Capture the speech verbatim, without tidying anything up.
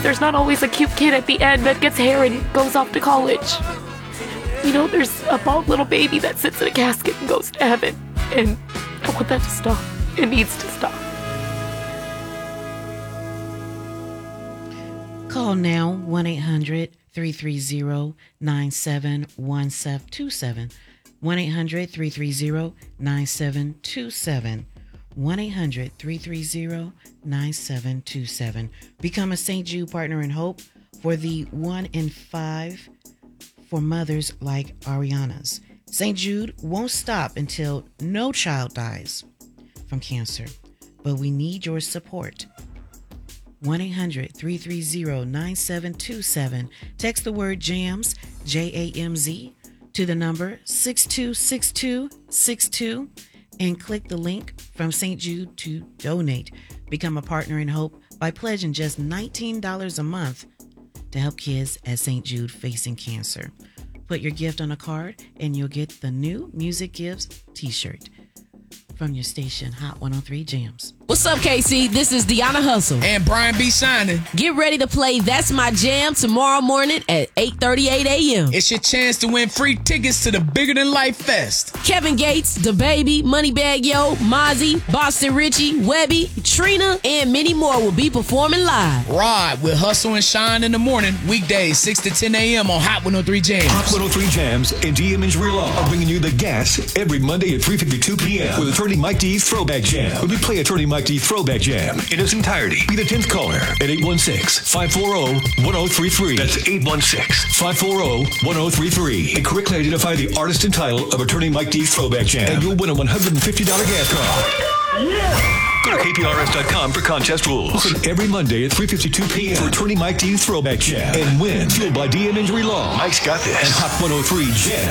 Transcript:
there's not always a cute kid at the end that gets hair and goes off to college. You know, there's a bald little baby that sits in a casket and goes to heaven. And I want that to stop. It needs to stop. Call now one eight hundred three three zero nine seven one seven two seven. one eight hundred three three zero nine seven two seven. one eight hundred three three zero nine seven two seven. Become a Saint Jude Partner in Hope for the one in five for mothers like Ariana's. Saint Jude won't stop until no child dies from cancer, but we need your support. one eight hundred three three zero nine seven two seven. Text the word JAMS, J A M Z, to the number six two six two six two and click the link from Saint Jude to donate. Become a Partner in Hope by pledging just nineteen dollars a month to help kids at Saint Jude facing cancer. Put your gift on a card and you'll get the new Music Gives t-shirt from your station, Hot one oh three Jams. What's up, K C? This is Deanna Hustle. And Brian B. Shining. Get ready to play That's My Jam tomorrow morning at eight thirty-eight a.m. It's your chance to win free tickets to the Bigger Than Life Fest. Kevin Gates, DaBaby, Moneybagg Yo, Mozzie, Boston Richie, Webby, Trina, and many more will be performing live. Ride with Hustle and Shine in the morning, weekdays six to ten a.m. on Hot one oh three Jams. Hot one oh three Jams and D M Injury Law are bringing you the gas every Monday at three fifty-two p.m. with Attorney Mike D's Throwback Jam. When we play Attorney Mike D's Throwback Jam in its entirety, be the tenth caller at eight one six, five four zero, one zero three three. That's eight one six, five four zero, one zero three three. And correctly identify the artist and title of Attorney Mike D's Throwback Jam, and you'll win a one hundred fifty dollars gas card. Yeah. Go to K P R S dot com for contest rules. Listen every Monday at three fifty-two p.m. for Attorney Mike D's Throwback Jam and win. Fueled by D M Injury Law. Mike's got this. And Hot one oh three Jam.